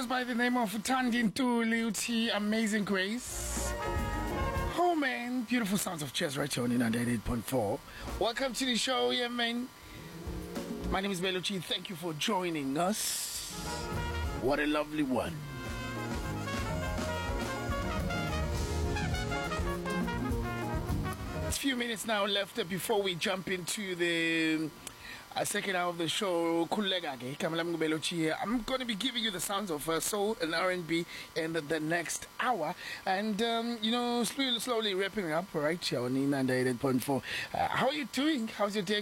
goes by the name of Tandi Ntuli Uthi, Amazing Grace. Oh man, beautiful sounds of chess right here on 98.4. Welcome to the show, yeah man. My name is Melochi. Thank you for joining us. What a lovely one. It's a few minutes now left before we jump into the second hour of the show. I'm going to be giving you the sounds of soul and R&B in the next hour, and slowly wrapping up right here on 98.4. How are you doing? How's your day